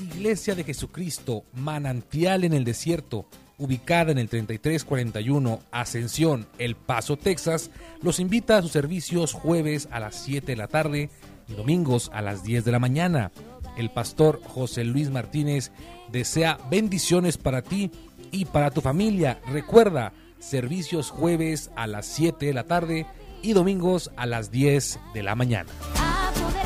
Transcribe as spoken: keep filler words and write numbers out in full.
Iglesia de Jesucristo, Manantial en el Desierto, ubicada en el treinta y tres cuarenta y uno Ascensión, El Paso, Texas, los invita a sus servicios jueves a las siete de la tarde y domingos a las diez de la mañana. El pastor José Luis Martínez desea bendiciones para ti y para tu familia. Recuerda, servicios jueves a las siete de la tarde y domingos a las diez de la mañana.